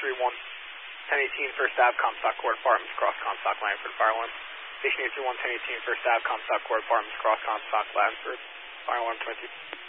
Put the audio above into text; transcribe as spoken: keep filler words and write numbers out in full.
three one, ten eighteen First Ave, Comstock Court Apartments, Cross Comstock, Langford, fire alarm. Station eight three one, ten eighteen First Ave, Comstock Court Apartments, Cross Comstock, Langford, fire alarm twenty.